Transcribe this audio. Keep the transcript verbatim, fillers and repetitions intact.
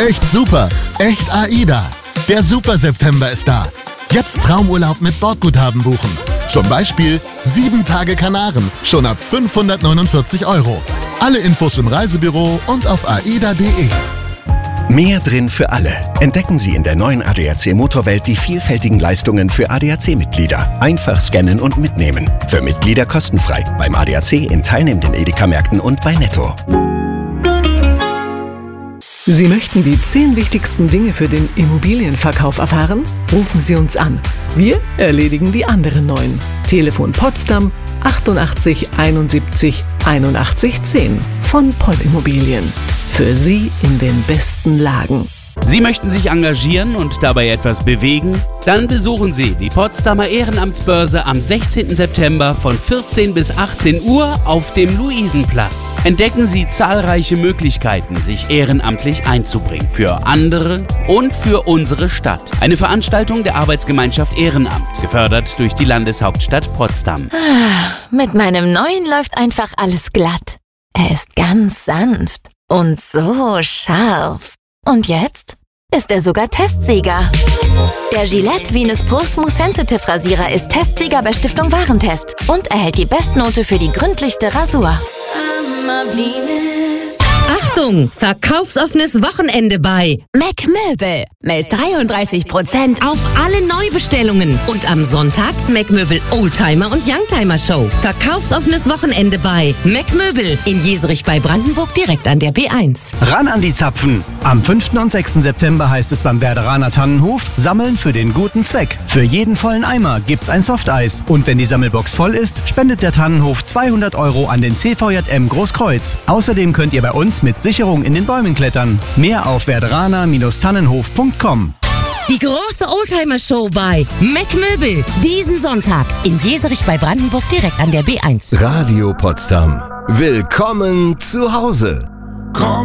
Echt super. Echt AIDA. Der Super September ist da. Jetzt Traumurlaub mit Bordguthaben buchen. Zum Beispiel sieben Tage Kanaren, schon ab fünfhundertneunundvierzig Euro. Alle Infos im Reisebüro und auf aida punkt de. Mehr drin für alle. Entdecken Sie in der neuen A D A C Motorwelt die vielfältigen Leistungen für A D A C-Mitglieder. Einfach scannen und mitnehmen. Für Mitglieder kostenfrei. Beim A D A C in teilnehmenden Edeka-Märkten und bei Netto. Sie möchten die zehn wichtigsten Dinge für den Immobilienverkauf erfahren? Rufen Sie uns an. Wir erledigen die anderen neun. Telefon Potsdam achtundachtzig einundsiebzig einundachtzig zehn von Poll Immobilien. Für Sie in den besten Lagen. Sie möchten sich engagieren und dabei etwas bewegen? Dann besuchen Sie die Potsdamer Ehrenamtsbörse am sechzehnten September von vierzehn bis achtzehn Uhr auf dem Luisenplatz. Entdecken Sie zahlreiche Möglichkeiten, sich ehrenamtlich einzubringen. Für andere und für unsere Stadt. Eine Veranstaltung der Arbeitsgemeinschaft Ehrenamt, gefördert durch die Landeshauptstadt Potsdam. Mit meinem neuen läuft einfach alles glatt. Er ist ganz sanft und so scharf. Und jetzt ist er sogar Testsieger. Der Gillette Venus Pro Smooth Sensitive Rasierer ist Testsieger bei Stiftung Warentest und erhält die Bestnote für die gründlichste Rasur. Achtung! Verkaufsoffenes Wochenende bei Mac Möbel mit dreiunddreißig Prozent auf alle Neubestellungen. Und am Sonntag Mac Möbel Oldtimer und Youngtimer Show. Verkaufsoffenes Wochenende bei Mac Möbel in Jeserich bei Brandenburg direkt an der B eins. Ran an die Zapfen! Am fünften und sechsten September heißt es beim Werderaner Tannenhof Sammeln für den guten Zweck. Für jeden vollen Eimer gibt's ein Softeis. Und wenn die Sammelbox voll ist, spendet der Tannenhof zweihundert Euro an den C V J M Großkreuz. Außerdem könnt ihr bei uns mit Sicherung in den Bäumen klettern. Mehr auf werderaner Tannenhof punkt com. Die große Oldtimer-Show bei Mac Möbel. Diesen Sonntag in Jeserich bei Brandenburg direkt an der B eins. Radio Potsdam. Willkommen zu Hause. Komm.